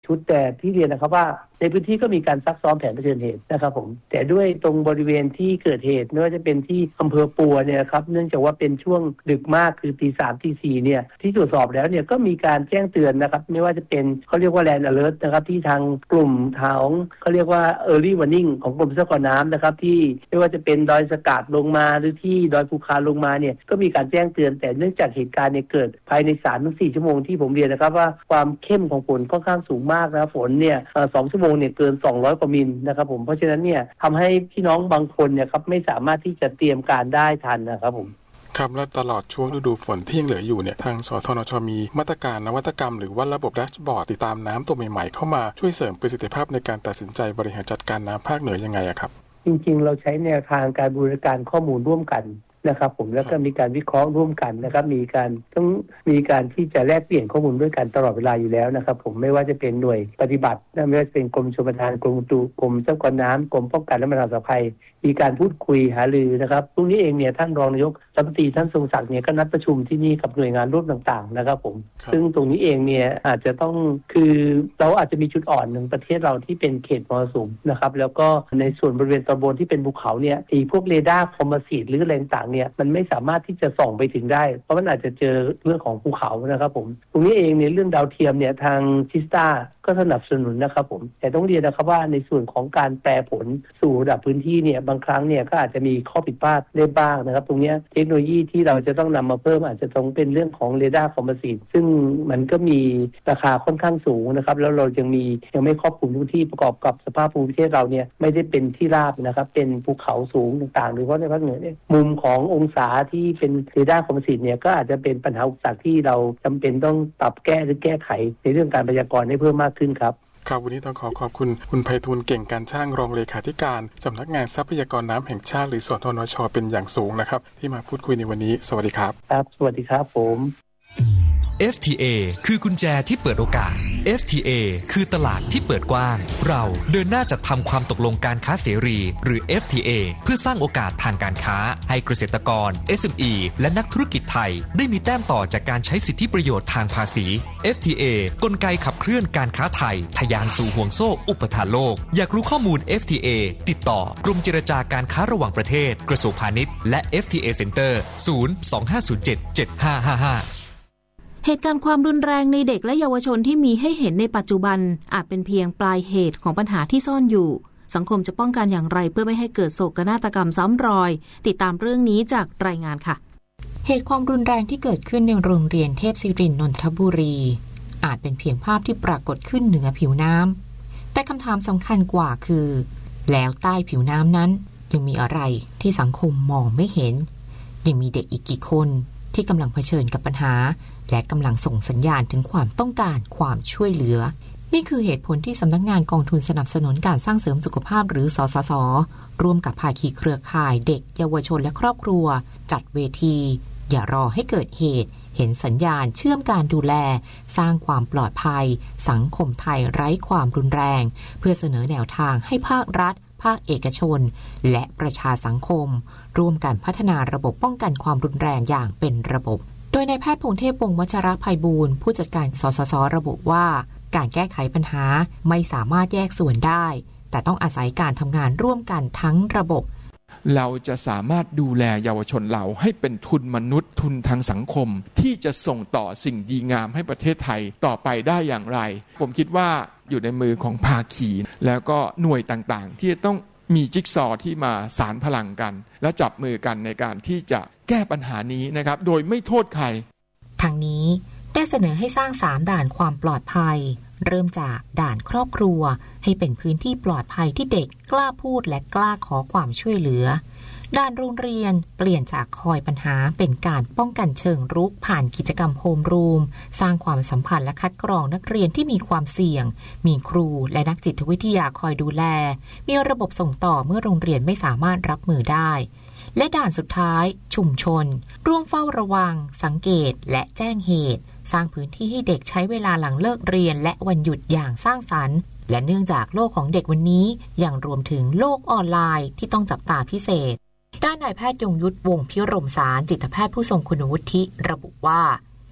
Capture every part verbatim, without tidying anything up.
ชุดแต่ที่เรียนนะครับว่าในพื้นที่ก็มีการซักซ้อมแผนเผชิญเหตุนะครับผมแต่ด้วยตรงบริเวณที่เกิดเหตุไม่ว่าจะเป็นที่อำเภอปัวเนี่ยครับเนื่องจากว่าเป็นช่วงดึกมากคือตีสามตีสี่เนี่ยที่ตรวจสอบแล้วเนี่ยก็มีการแจ้งเตือนนะครับไม่ว่าจะเป็นเขาเรียกว่า Land Alert นะครับที่ทางกลุ่มทางเขาเรียกว่า Early Warning ของกรมทรัพยากรน้ำนะครับที่ไม่ว่าจะเป็นดอยสกัดลงมาหรือที่ดอยภูคาลงมาเนี่ยก็มีการแจ้งเตือนแต่เนื่องจากเหตุการณ์เนี่ยเกิดภายใน สามถึงสี่ ชั่วโมงที่ผมเรียนนะครับว่าความเข้มของฝนค่อนข้างสูงมากนะฝนเนี่ยสองชั่วโมงเนี่ยเกินสองร้อยกว่ามิลนะครับผมเพราะฉะนั้นเนี่ยทำให้พี่น้องบางคนเนี่ยครับไม่สามารถที่จะเตรียมการได้ทันนะครับผมครับและตลอดช่วงฤดูฝนที่ยังเหลืออยู่เนี่ยทางสทนชมีมาตรการนวัตกรรมหรือว่าระบบแดชบอร์ดติดตามน้ำตัวใหม่ๆเข้ามาช่วยเสริมประสิทธิภาพในการตัดสินใจบริหารจัดการน้ำภาคเหนือยังไงอะครับจริงๆเราใช้แนวทางการบูรณาการข้อมูลร่วมกันนะครับผมแล้วก็มีการวิเคราะห์ร่วมกันนะครับมีการต้องมีการที่จะแลกเปลี่ยนข้อมูลด้วยกันตลอดเวลาอยู่แล้วนะครับผมไม่ว่าจะเป็นหน่วยปฏิบัติไม่ว่าจะเป็นกรมชลประทานกรมอุตุกรมทรัพยากรน้ำกรมป้องกันและบรรเทาสาธารณภัยมีการพูดคุยหารือนะครับพรุ่งนี้เองเนี่ยท่านรองนายกรัฐมนตรีท่านทรงศักดิ์เนี่ยก็นัดประชุมที่นี่กับหน่วยงานร่วมต่างๆนะครับผมซึ่งตรงนี้เองเนี่ยอาจจะต้องคือเราอาจจะมีจุดอ่อนหนึ่งประเทศเราที่เป็นเขตมรสุมนะครับแล้วก็ในส่วนบริเวณตอนบนที่เป็นภูเขาเนี่ยไอ้พวกเรดาร์คอมโพสิตหรืออะไรต่างๆเนี่ยมันไม่สามารถที่จะส่องไปถึงได้เพราะมันอาจจะเจอเรื่องของภูเขานะครับผมตรงนี้เองในเรื่องดาวเทียมเนี่ยทางทิสตาก็สนับสนุนนะครับผมแต่ต้องเรียนนะครับว่าในส่วนของการแปลผลสู่ระดับพื้นที่เนี่ยบางครั้งเนี่ยก็อาจจะมีข้อผิดพลาดได้บ้างนะครับตรงนี้เทคโนโลยีที่เราจะต้องนำมาเพิ่มอาจจะต้องเป็นเรื่องของเรดาร์คอมโพสิตซึ่งมันก็มีราคาค่อนข้างสูงนะครับแล้วเรายังมียังไม่ครอบคลุมทุกที่ประกอบกับสภาพภูมิประเทศเราเนี่ยไม่ได้เป็นที่ราบนะครับเป็นภูเขาสูงต่างๆหรือว่าในภาคเหนือเนี่ยมุมขององศาที่เป็นเรดาร์คอมโพสิตเนี่ยก็อาจจะเป็นปัญหาอุปสรรคที่เราจำเป็นต้องปรับแก้หรือแก้ไขในเรื่องการพยากรณ์ให้เพิ่มมากขึ้นครับครับวันนี้ต้องขอขอบคุณคุณไพฑูรย์เก่งการช่างรองเลขาธิการสำนักงานทรัพยากรน้ำแห่งชาติหรือสทนชเป็นอย่างสูงนะครับที่มาพูดคุยในวันนี้สวัสดีครับครับสวัสดีครับผมเอฟ ที เอ คือกุญแจที่เปิดโอกาส เอฟ ที เอ คือตลาดที่เปิดกว้างเราเดินหน้าจัดทำความตกลงการค้าเสรีหรือ เอฟ ที เอ เพื่อสร้างโอกาสทางการค้าให้เกษตรกร เอส เอ็ม อี และนักธุรกิจไทยได้มีแต้มต่อจากการใช้สิทธิประโยชน์ทางภาษี เอฟ ที เอ กลไกขับเคลื่อนการค้าไทยทะยานสู่ห่วงโซ่อุปทานโลกอยากรู้ข้อมูล เอฟ ที เอ ติดต่อกรมเจรจาการค้าระหว่างประเทศกระทรวงพาณิชย์และ เอฟ ที เอ Center ศูนย์ สอง ห้า ศูนย์ เจ็ด เจ็ด ห้า ห้า ห้าเหตุการณ์ความรุนแรงในเด็กและเยาวชนที่มีให้เห็นในปัจจุบันอาจเป็นเพียงปลายเหตุของปัญหาที่ซ่อนอยู่สังคมจะป้องกันอย่างไรเพื่อไม่ให้เกิดโศกนาฏกรรมซ้ำรอยติดตามเรื่องนี้จากรายงานค่ะเหตุความรุนแรงที่เกิดขึ้นในโรงเรียนเทพศิรินทร์นนทบุรีอาจเป็นเพียงภาพที่ปรากฏขึ้นเหนือผิวน้ำแต่คำถามสำคัญกว่าคือแล้วใต้ผิวน้ำนั้นยังมีอะไรที่สังคมมองไม่เห็นยังมีเด็กอีกกี่คนที่กำลังเผชิญกับปัญหาและกำลังส่งสัญญาณถึงความต้องการความช่วยเหลือนี่คือเหตุผลที่สำนักงานกองทุนสนับสนุนการสร้างเสริมสุขภาพหรือสสสร่วมกับภาคีเครือข่ายเด็กเยาวชนและครอบครัวจัดเวทีอย่ารอให้เกิดเหตุเห็นสัญญาณเชื่อมการดูแลสร้างความปลอดภัยสังคมไทยไร้ความรุนแรงเพื่อเสนอแนวทางให้ภาครัฐภาคเอกชนและประชาสังคมร่วมกันพัฒนาระบบป้องกันความรุนแรงอย่างเป็นระบบโดยนายแพทย์พงษ์เทพวงศ์วัชรภัยบูลย์ผู้จัดการสสสระบุว่าการแก้ไขปัญหาไม่สามารถแยกส่วนได้แต่ต้องอาศัยการทำงานร่วมกันทั้งระบบเราจะสามารถดูแลเยาวชนเราให้เป็นทุนมนุษย์ทุนทางสังคมที่จะส่งต่อสิ่งดีงามให้ประเทศไทยต่อไปได้อย่างไรผมคิดว่าอยู่ในมือของภาคีแล้วก็หน่วยต่างๆที่จะต้องมีจิ๊กซอว์ที่มาสานพลังกันและจับมือกันในการที่จะแก้ปัญหานี้นะครับโดยไม่โทษใครทางนี้ได้เสนอให้สร้างสามด่านความปลอดภัยเริ่มจากด่านครอบครัวให้เป็นพื้นที่ปลอดภัยที่เด็กกล้าพูดและกล้าขอความช่วยเหลือด้านโรงเรียนเปลี่ยนจากคอยปัญหาเป็นการป้องกันเชิงรุกผ่านกิจกรรมโฮมรูมสร้างความสัมพันธ์และคัดกรองนักเรียนที่มีความเสี่ยงมีครูและนักจิตวิทยาคอยดูแลมีระบบส่งต่อเมื่อโรงเรียนไม่สามารถรับมือได้และด่านสุดท้ายชุมชนร่วมเฝ้าระวังสังเกตและแจ้งเหตุสร้างพื้นที่ให้เด็กใช้เวลาหลังเลิกเรียนและวันหยุดอย่างสร้างสรรค์และเนื่องจากโลกของเด็กวันนี้ยังรวมถึงโลกออนไลน์ที่ต้องจับตาพิเศษด้านนายแพทย์ยงยุทธวงศ์พิรมสารจิตแพทย์ผู้ทรงคุณวุฒิระบุว่า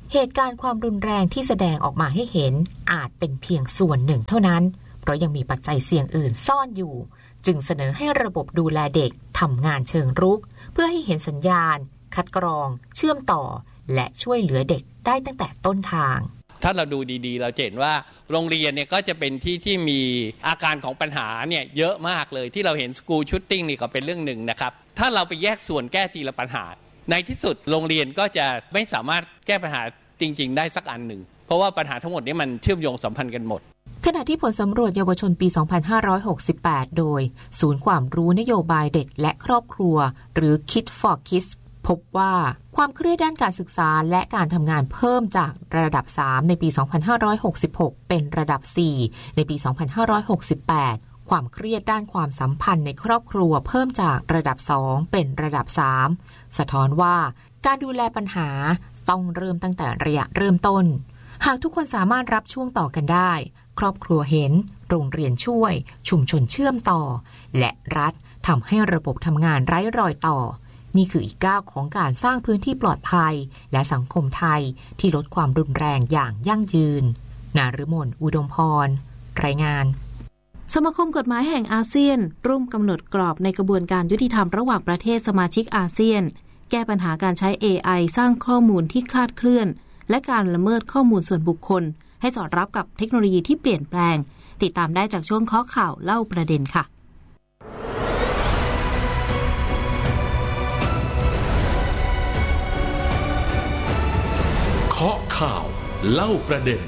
เหตุการณ์ความรุนแรงที่แสดงออกมาให้เห็นอาจเป็นเพียงส่วนหนึ่งเท่านั้นเพราะยังมีปัจจัยเสี่ยงอื่นซ่อนอยู่จึงเสนอให้ระบบดูแลเด็กทำงานเชิงรุกเพื่อให้เห็นสัญญาณคัดกรองเชื่อมต่อและช่วยเหลือเด็กได้ตั้งแต่ต้นทางถ้าเราดูดีๆเราเห็นว่าโรงเรียนเนี่ยก็จะเป็นที่ที่มีอาการของปัญหาเนี่ยเยอะมากเลยที่เราเห็นสกูลชูตติ้งนี่ก็เป็นเรื่องหนึ่งนะครับถ้าเราไปแยกส่วนแก้ทีละปัญหาในที่สุดโรงเรียนก็จะไม่สามารถแก้ปัญหาจริงๆได้สักอันหนึ่งเพราะว่าปัญหาทั้งหมดนี้มันเชื่อมโยงสัมพันธ์กันหมดขณะที่ผลสำรวจเยาวชนปี สองพันห้าร้อยหกสิบแปด โดยศูนย์ความรู้นโยบายเด็กและครอบครัวหรือ Kids for Kids พบว่าความเครียดด้านการศึกษาและการทำงานเพิ่มจากระดับสามในปี สองพันห้าร้อยหกสิบหก เป็นระดับสี่ในปี สองพันห้าร้อยหกสิบแปด ความเครียดด้านความสัมพันธ์ในครอบครัวเพิ่มจากระดับสองเป็นระดับสามสะท้อนว่าการดูแลปัญหาต้องเริ่มตั้งแต่ระยะเริ่มต้นหากทุกคนสามารถรับช่วงต่อกันได้ครอบครัวเห็นโรงเรียนช่วยชุมชนเชื่อมต่อและรัฐทำให้ระบบทำงานไร้รอยต่อนี่คืออีกก้าวของการสร้างพื้นที่ปลอดภัยและสังคมไทยที่ลดความรุนแรงอย่างยั่งยืนนฤมลอุดมพรรายงานสมาคมกฎหมายแห่งอาเซียนร่วมกำหนดกรอบในกระบวนการยุติธรรมระหว่างประเทศสมาชิกอาเซียนแก้ปัญหาการใช้ เอ ไอ สร้างข้อมูลที่คลาดเคลื่อนและการละเมิดข้อมูลส่วนบุคคลให้สอดรับกับเทคโนโลยีที่เปลี่ยนแปลงติดตามได้จากช่วงเคาะข่าวเล่าประเด็นค่ะเคาะข่าวเล่าประเด็น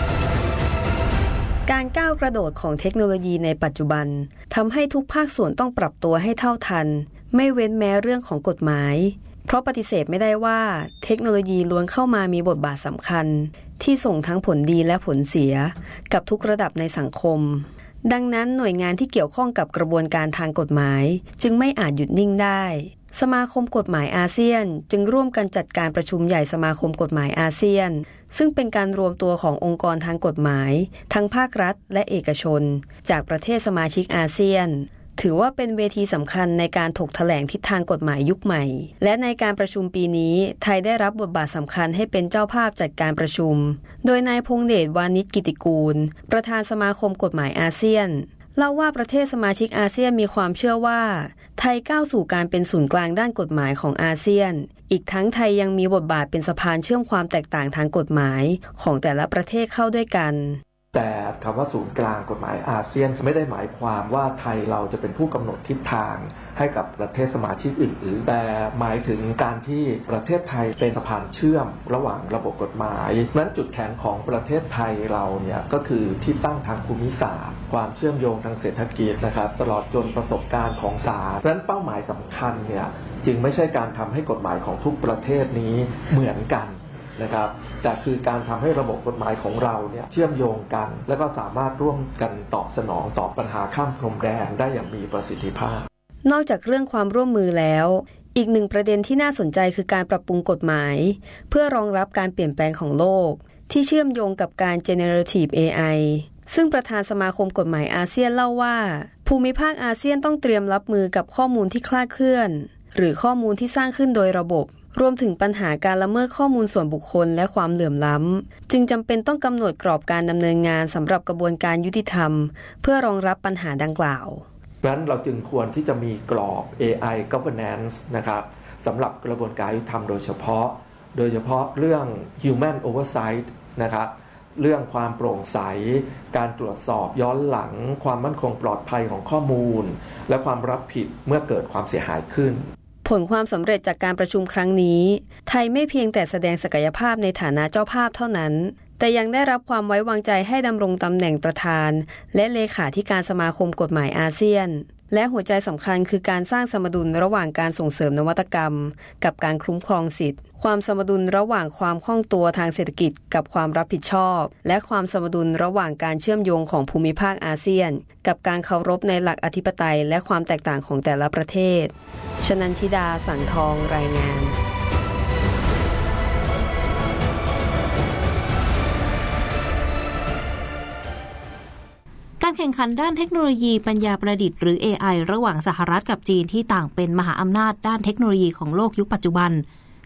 การก้าวกระโดดของเทคโนโลยีในปัจจุบันทำให้ทุกภาคส่วนต้องปรับตัวให้เท่าทันไม่เว้นแม้เรื่องของกฎหมายเพราะปฏิเสธไม่ได้ว่าเทคโนโลยีล้วนเข้ามามีบทบาทสำคัญที่ส่งทั้งผลดีและผลเสียกับทุกระดับในสังคมดังนั้นหน่วยงานที่เกี่ยวข้องกับกระบวนการทางกฎหมายจึงไม่อาจหยุดนิ่งได้สมาคมกฎหมายอาเซียนจึงร่วมกันจัดการประชุมใหญ่สมาคมกฎหมายอาเซียนซึ่งเป็นการรวมตัวขององค์กรทางกฎหมายทั้งภาครัฐและเอกชนจากประเทศสมาชิกอาเซียนถือว่าเป็นเวทีสำคัญในการถกแถลงทิศทางกฎหมายยุคใหม่และในการประชุมปีนี้ไทยได้รับบทบาทสำคัญให้เป็นเจ้าภาพจัดการประชุมโดยนายพงษ์เดชวานิชกิติกูลประธานสมาคมกฎหมายอาเซียนเล่าว่าประเทศสมาชิกอาเซียนมีความเชื่อว่าไทยก้าวสู่การเป็นศูนย์กลางด้านกฎหมายของอาเซียนอีกทั้งไทยยังมีบทบาทเป็นสะพานเชื่อมความแตกต่างทางกฎหมายของแต่ละประเทศเข้าด้วยกันแต่คำว่าศูนย์กลางกฎหมายอาเซียนไม่ได้หมายความว่าไทยเราจะเป็นผู้กำหนดทิศทางให้กับประเทศสมาชิกอื่นๆแต่หมายถึงการที่ประเทศไทยเป็นสะพานเชื่อมระหว่างระบบกฎหมายนั้นจุดแข็งของประเทศไทยเราเนี่ยก็คือที่ตั้งทางภูมิศาสตร์ความเชื่อมโยงทางเศรษฐกิจนะครับตลอดจนประสบการณ์ของศาลเพราะฉะนั้นเป้าหมายสำคัญเนี่ยจึงไม่ใช่การทำให้กฎหมายของทุกประเทศนี้เหมือนกันนะครับแต่คือการทำให้ระบบกฎหมายของเราเนี่ยเชื่อมโยงกันและก็สามารถร่วมกันตอบสนองต่อปัญหาข้ามพรมแดนได้อย่างมีประสิทธิภาพนอกจากเรื่องความร่วมมือแล้วอีกหนึ่งประเด็นที่น่าสนใจคือการปรับปรุงกฎหมายเพื่อรองรับการเปลี่ยนแปลงของโลกที่เชื่อมโยงกับการ Generative เอ ไอ ซึ่งประธานสมาคมกฎหมายอาเซียนเล่าว่าภูมิภาคอาเซียนต้องเตรียมรับมือกับข้อมูลที่คลาดเคลื่อนหรือข้อมูลที่สร้างขึ้นโดยระบบรวมถึงปัญหาการละเมิดข้อมูลส่วนบุคคลและความเหลื่อมล้ำจึงจำเป็นต้องกำหนดกรอบการดำเนินงานสำหรับกระบวนการยุติธรรมเพื่อรองรับปัญหาดังกล่าวดังนั้นเราจึงควรที่จะมีกรอบ เอ ไอ Governance นะครับสำหรับกระบวนการยุติธรรมโดยเฉพาะโดยเฉพาะเรื่อง Human Oversight นะครับเรื่องความโปร่งใสการตรวจสอบย้อนหลังความมั่นคงปลอดภัยของข้อมูลและความรับผิดเมื่อเกิดความเสียหายขึ้นผลความสำเร็จจากการประชุมครั้งนี้ไทยไม่เพียงแต่แสดงศักยภาพในฐานะเจ้าภาพเท่านั้นแต่ยังได้รับความไว้วางใจให้ดำรงตำแหน่งประธานและเลขาธิการสมาคมกฎหมายอาเซียนและหัวใจสำคัญคือการสร้างสมดุลระหว่างการส่งเสริมนวัตกรรมกับการคุ้มครองสิทธิความสมดุลระหว่างความคล่องตัวทางเศรษฐกิจกับความรับผิดชอบและความสมดุลระหว่างการเชื่อมโยงของภูมิภาคอาเซียนกับการเคารพในหลักอธิปไตยและความแตกต่างของแต่ละประเทศชนัญชิดาสังทองรายงานการแข่งขันด้านเทคโนโลยีปัญญาประดิษฐ์หรือ เอ ไอ ระหว่างสหรัฐกับจีนที่ต่างเป็นมหาอำนาจด้านเทคโนโลยีของโลกยุคปัจจุบัน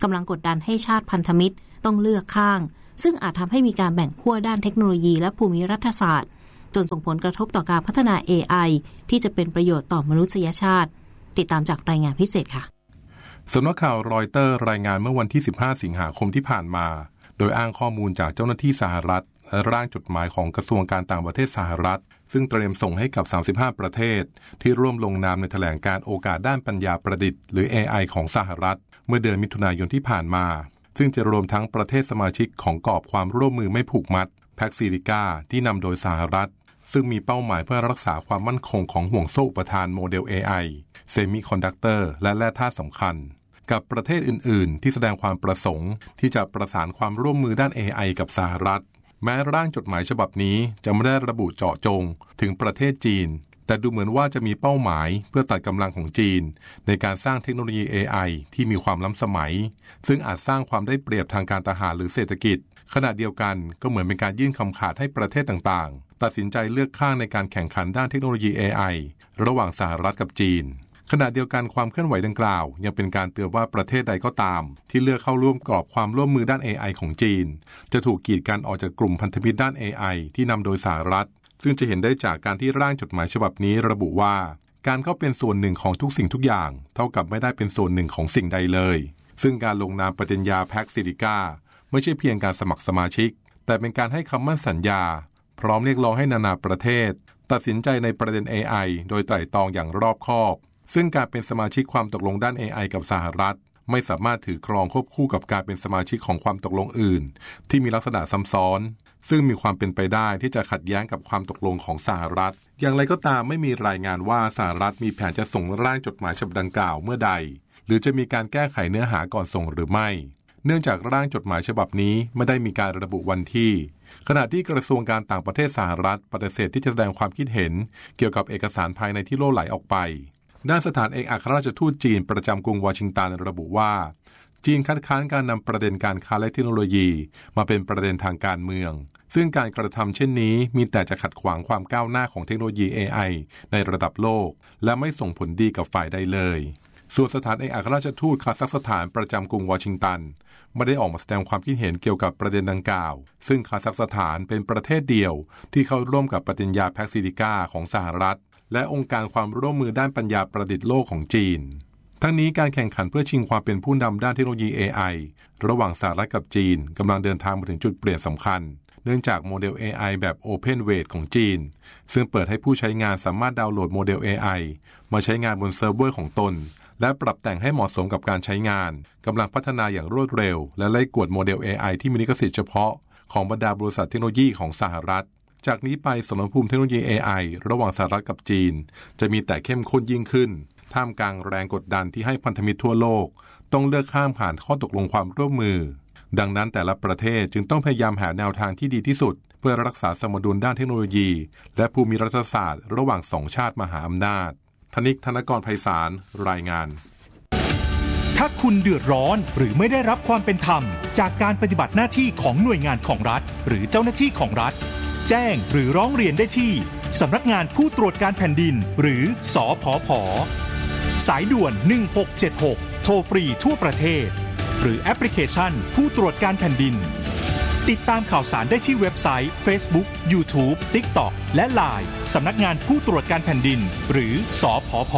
กำลังกดดันให้ชาติพันธมิตรต้องเลือกข้างซึ่งอาจทำให้มีการแบ่งขั้วด้านเทคโนโลยีและภูมิรัฐศาสตร์จนส่งผลกระทบต่อการพัฒนา เอ ไอ ที่จะเป็นประโยชน์ต่อมนุษยชาติติดตามจากรายงานพิเศษค่ะสำนักข่าวรอยเตอร์รายงานเมื่อวันที่สิบห้าสิงหาคมที่ผ่านมาโดยอ้างข้อมูลจากเจ้าหน้าที่สหรัฐและร่างจดหมายของกระทรวงการต่างประเทศสหรัฐซึ่งเตรียมส่งให้กับสามสิบห้าประเทศที่ร่วมลงนามในแถลงการโอกาสด้านปัญญาประดิษฐ์หรือ เอ ไอ ของสหรัฐเมื่อเดือนมิถุนายนที่ผ่านมาซึ่งจะรวมทั้งประเทศสมาชิกของกรอบความร่วมมือไม่ผูกมัดแพ็กซิลิกาที่นำโดยสหรัฐซึ่งมีเป้าหมายเพื่อรักษาความมั่นคงของห่วงโซ่อุปทานโมเดล เอ ไอ เซมิคอนดักเตอร์และแร่ธาตุสำคัญกับประเทศอื่นๆที่แสดงความประสงค์ที่จะประสานความร่วมมือด้าน เอ ไอ กับสหรัฐแม้ร่างจดหมายฉบับนี้จะไม่ได้ระบุเจาะจงถึงประเทศจีนแต่ดูเหมือนว่าจะมีเป้าหมายเพื่อตัดกำลังของจีนในการสร้างเทคโนโลยี เอ ไอ ที่มีความล้ำสมัยซึ่งอาจสร้างความได้เปรียบทางการทหารหรือเศรษฐกิจขณะเดียวกันก็เหมือนเป็นการยื่นคำขาดให้ประเทศต่างๆตัดสินใจเลือกข้างในการแข่งขันด้านเทคโนโลยี เอ ไอ ระหว่างสหรัฐกับจีนขณะเดียวกันความเคลื่อนไหวดังกล่าวยังเป็นการเตือนว่าประเทศใดก็ตามที่เลือกเข้าร่วมกรอบความร่วมมือด้าน เอ ไอ ของจีนจะถูกกีดกันออกจากกลุ่มพันธมิตรด้าน เอ ไอ ที่นำโดยสหรัฐซึ่งจะเห็นได้จากการที่ร่างจดหมายฉบับนี้ระบุว่าการเข้าเป็นส่วนหนึ่งของทุกสิ่งทุกอย่างเท่ากับไม่ได้เป็นส่วนหนึ่งของสิ่งใดเลยซึ่งการลงนามปฏิญญาแพ็กซิลิกาไม่ใช่เพียงการสมัครสมาชิกแต่เป็นการให้คำมั่นสัญญาพร้อมเรียกร้องให้นานาประเทศตัดสินใจในประเด็น เอ ไอ โดยไตร่ตรองอย่างรอบคอบซึ่งการเป็นสมาชิกความตกลงด้าน เอ ไอ กับสหรัฐไม่สามารถถือครองควบคู่กับการเป็นสมาชิกของความตกลงอื่นที่มีลักษณะซ้ำซ้อนซึ่งมีความเป็นไปได้ที่จะขัดแย้งกับความตกลงของสหรัฐอย่างไรก็ตามไม่มีรายงานว่าสหรัฐมีแผนจะส่งร่างจดหมายฉบับดังกล่าวเมื่อใดหรือจะมีการแก้ไขเนื้อหาก่อนส่งหรือไม่เนื่องจากร่างจดหมายฉบับนี้ไม่ได้มีการระบุวันที่ขณะที่กระทรวงการต่างประเทศสหรัฐปฏิเสธที่จะแสดงความคิดเห็นเกี่ยวกับเอกสารภายในที่โล่ไหลออกไปด้านสถานเอกอัครราชทูตจีนประจำกรุงวอชิงตันระบุว่าจีนคัดค้านการนำประเด็นการค้าและเทคโนโลยีมาเป็นประเด็นทางการเมืองซึ่งการกระทำเช่นนี้มีแต่จะขัดขวางความก้าวหน้าของเทคโนโลยี เอ ไอ ในระดับโลกและไม่ส่งผลดีกับฝ่ายใดเลยส่วนสถานเอกอัครราชทูตคาซัคสถานประจำกรุงวอชิงตันไม่ได้ออกมาแสดงความคิดเห็นเกี่ยวกับประเด็นดังกล่าวซึ่งคาซัคสถานเป็นประเทศเดียวที่เข้าร่วมกับปฏิญญาแพ็กซิลิกาของสหรัฐและองค์การความร่วมมือด้านปัญญาประดิษฐ์โลกของจีนทั้งนี้การแข่งขันเพื่อชิงความเป็นผู้นำด้านเทคโนโลยี เอ ไอ ระหว่างสหรัฐกับจีนกำลังเดินทางมาถึงจุดเปลี่ยนสำคัญเนื่องจากโมเดล เอ ไอ แบบ Open Weight ของจีนซึ่งเปิดให้ผู้ใช้งานสามารถดาวน์โหลดโมเดล เอ ไอ มาใช้งานบนเซิร์ฟเวอร์ของตนและปรับแต่งให้เหมาะสมกับการใช้งานกำลังพัฒนาอย่างรวดเร็วและไล่กวดโมเดล เอ ไอ ที่มีลิขสิทธิ์เฉพาะของบรรดาบริษัทเทคโนโลยีของสหรัฐจากนี้ไปสมรภูมิเทคโนโลยี เอ ไอ ระหว่างสหรัฐกับจีนจะมีแต่เข้มข้นยิ่งขึ้นท่ามกลางแรงกดดันที่ให้พันธมิตรทั่วโลกต้องเลือกข้ามผ่านข้อตกลงความร่วมมือดังนั้นแต่ละประเทศจึงต้องพยายามหาแนวทางที่ดีที่สุดเพื่อรักษาสมดุลด้านเทคโนโลยีและภูมิรัฐศาสตร์ระหว่างสองชาติมหาอำนาจธนิก ธนกรไพศาลรายงานถ้าคุณเดือดร้อนหรือไม่ได้รับความเป็นธรรมจากการปฏิบัติหน้าที่ของหน่วยงานของรัฐหรือเจ้าหน้าที่ของรัฐแจ้งหรือร้องเรียนได้ที่สำนักงานผู้ตรวจการแผ่นดินหรือสผผ.สายด่วนหนึ่งหกเจ็ดหกโทรฟรีทั่วประเทศหรือแอปพลิเคชันผู้ตรวจการแผ่นดินติดตามข่าวสารได้ที่เว็บไซต์ Facebook YouTube TikTok และ ไลน์ สำนักงานผู้ตรวจการแผ่นดินหรือสผผ.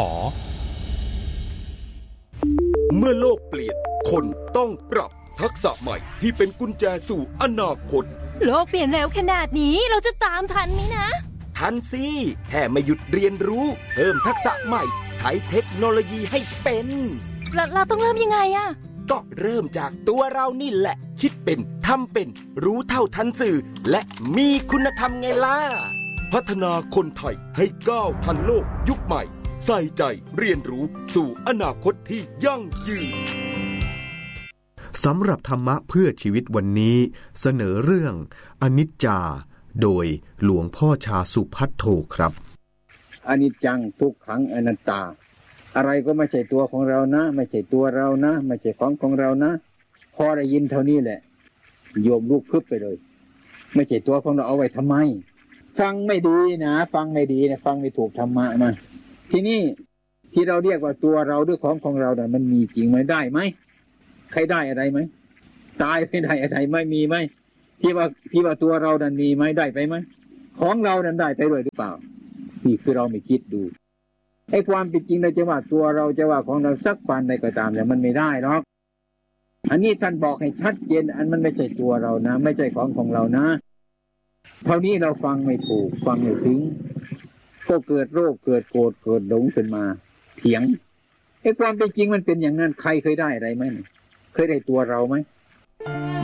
เมื่อโลกเปลี่ยนคนต้องปรับทักษะใหม่ที่เป็นกุญแจสู่อนาคตโลกเปลี่ยนเร็วขนาดนี้เราจะตามทันไหมนะทันสิแค่ไม่หยุดเรียนรู้เพิ่มทักษะใหม่ใช้เทคโนโลยีให้เป็นเราเราต้องเริ่มยังไงอะก็เริ่มจากตัวเรานี่แหละคิดเป็นทำเป็นรู้เท่าทันสื่อและมีคุณธรรมไงล่ะพัฒนาคนไทยให้ก้าวทันโลกยุคใหม่ใส่ใจเรียนรู้สู่อนาคตที่ยั่งยืนสำหรับธรรมะเพื่อชีวิตวันนี้เสนอเรื่องอนิจจาโดยหลวงพ่อชาสุภัทโทครับอนิจจังทุกขังอนัตตาอะไรก็ไม่ใช่ตัวของเรานะไม่ใช่ตัวเรานะไม่ใช่ของของเรานะพอได้ยินเท่านี้แหละโยมลุกพึบไปเลยไม่ใช่ตัวของเราเอาไว้ทำไมฟังไม่ดีนะฟังไม่ดีนะฟังไม่ถูกธรรมะนะทีนี้ที่เราเรียกว่าตัวเราด้วยของของเราเนี่ยมันมีจริงไหมได้ไหมใครได้อะไรไหมตายไม่ได้อะไรไม่มีไหมที่ว่าที่ว่าตัวเรานั้นมีไหมได้ไปไหมของเรานั้นได้ไปด้วยหรือเปล่านี่คือเราไม่คิดดูไอ้ความเป็นจริงเราจะว่าตัวเราจะว่าของเราสักปานใดก็ตามแล้วมันไม่ได้หรอกอันนี้ท่านบอกให้ชัดเจนอันมันไม่ใช่ตัวเรานะไม่ใช่ของของเรานะเท่านี้เราฟังไม่ถูกฟังไม่ถึงก็เกิดโรคเกิดโกรธเกิดหลงขึ้นมาเถียงไอ้ความเป็นจริงมันเป็นอย่างนั้นใครเคยได้อะไรไหมเคยได้ตัวเราไหม